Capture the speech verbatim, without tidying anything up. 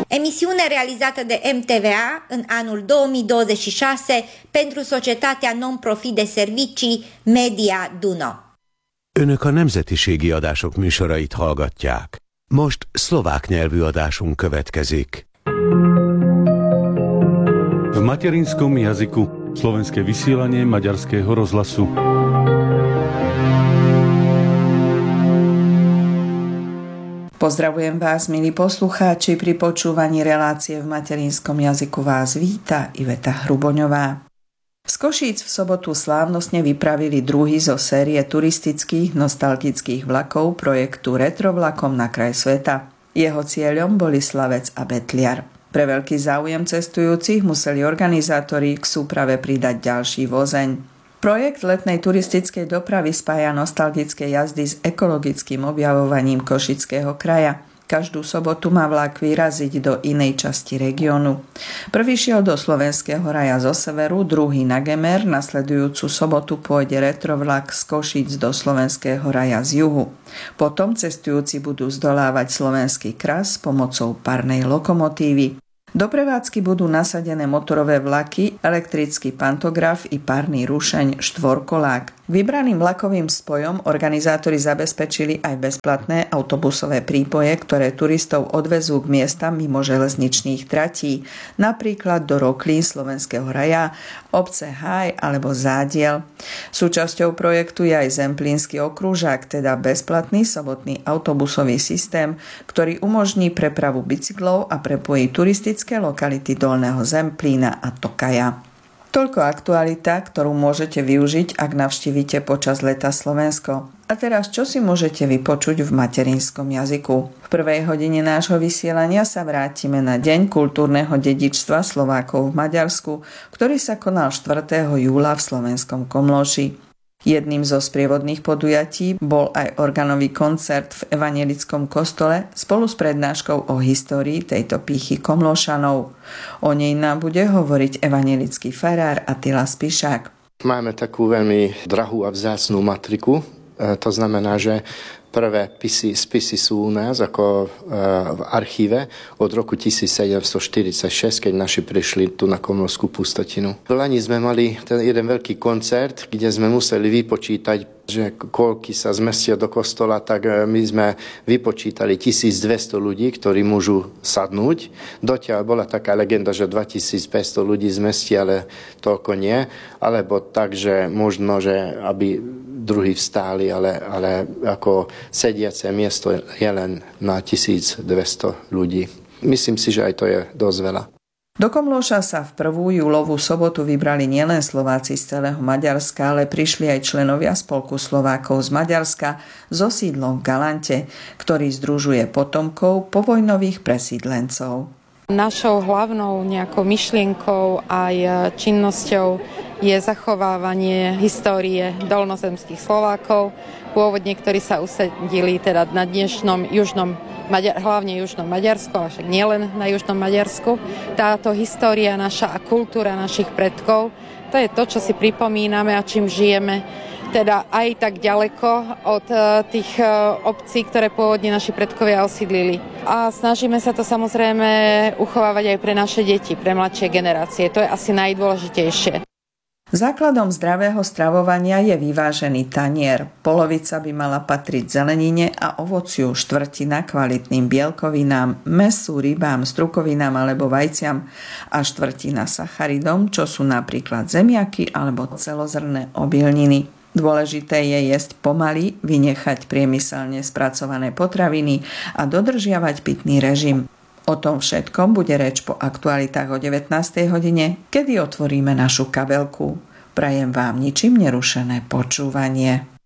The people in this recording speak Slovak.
emisiune realizată de M T V A în anul două mii douăzeci și șase pentru societatea non-profit de servicii Media Duno. Önök a nemzetiségi adások műsorait hallgatják. Most szlovák nyelvű adásunk következik. V materinskom jazyku slovenské vysielanie Maďarského rozhlasu. Pozdravujem vás, milí poslucháči, pri počúvaní relácie v materinskom jazyku vás víta Iveta Hruboňová. Z Košíc v sobotu slávnostne vypravili druhý zo série turistických nostalgických vlakov projektu Retrovlakom na kraj sveta. Jeho cieľom boli Slavec a Betliar. Pre veľký záujem cestujúcich museli organizátori k súprave pridať ďalší vozeň. Projekt letnej turistickej dopravy spája nostalgické jazdy s ekologickým objavovaním Košického kraja. Každú sobotu má vlak vyraziť do inej časti regiónu. Prvý šiel do Slovenského raja zo severu, druhý na Gemer, nasledujúcu sobotu pôjde retrovlak z Košíc do Slovenského raja z juhu. Potom cestujúci budú zdolávať slovenský kras pomocou parnej lokomotívy. Do prevádzky budú nasadené motorové vlaky, elektrický pantograf i párny rušeň štvorkolák. Vybraným vlakovým spojom organizátori zabezpečili aj bezplatné autobusové prípoje, ktoré turistov odvezú k miestam mimo železničných tratí, napríklad do Roklín Slovenského raja, obce Háj alebo Zádiel. Súčasťou projektu je aj Zemplínsky okružák, teda bezplatný sobotný autobusový systém, ktorý umožní prepravu bicyklov a prepojí turistické lokality Dolného Zemplína a Tokaja. Toľko aktualita, ktorú môžete využiť, ak navštívite počas leta Slovensko. A teraz, čo si môžete vypočuť v materinskom jazyku? V prvej hodine nášho vysielania sa vrátime na Deň kultúrneho dedičstva Slovákov v Maďarsku, ktorý sa konal štvrtého júla v slovenskom Komlóši. Jedným zo sprievodných podujatí bol aj organový koncert v evanjelickom kostole spolu s prednáškou o histórii tejto pýchy Komlóšanov. O nej nám bude hovoriť evanjelický farár Attila Spišák. Máme takú veľmi drahú a vzácnú matriku. To znamená, že prvé pisy, spisy sú u nás ako v archíve od roku tisícsedemstoštyridsaťšesť, keď naši prišli tu na Komlóšskú pustotinu. V Lani sme mali ten jeden veľký koncert, kde sme museli vypočítať, že koľky sa zmestia do kostola, tak my sme vypočítali tisícdvesto ľudí, ktorí môžu sadnúť. Dotiaľ bola taká legenda, že dvetisícpäťsto ľudí zmestí, ale toľko nie. Alebo tak, že možno, že aby druhí vstáli, ale, ale ako sediace miesto je len na tisícdvesto ľudí. Myslím si, že aj to je dosť veľa. Do Komlóša sa v prvú júlovú sobotu vybrali nielen Slováci z celého Maďarska, ale prišli aj členovia Spolku Slovákov z Maďarska so sídlom v Galante, ktorý združuje potomkov povojnových presídlencov. Našou hlavnou nejakou myšlienkou aj činnosťou je zachovávanie histórie dolnozemských Slovákov, pôvodne ktorí sa usadili teda na dnešnom južnom, hlavne južnom Maďarsku, ale však nielen na južnom Maďarsku. Táto história naša a kultúra našich predkov, to je to, čo si pripomíname a čím žijeme teda aj tak ďaleko od tých obcí, ktoré pôvodne naši predkovia osídlili. A snažíme sa to samozrejme uchovávať aj pre naše deti, pre mladšie generácie. To je asi najdôležitejšie. Základom zdravého stravovania je vyvážený tanier. Polovica by mala patriť zelenine a ovociu, štvrtina kvalitným bielkovinám, mäsu, rybám, strukovinám alebo vajciam a štvrtina sacharidom, čo sú napríklad zemiaky alebo celozrnné obilniny. Dôležité je jesť pomaly, vynechať priemyselne spracované potraviny a dodržiavať pitný režim. O tom všetkom bude reč po aktualitách o devätnástej hodine, kedy otvoríme našu kabelku. Prajem vám ničím nerušené počúvanie.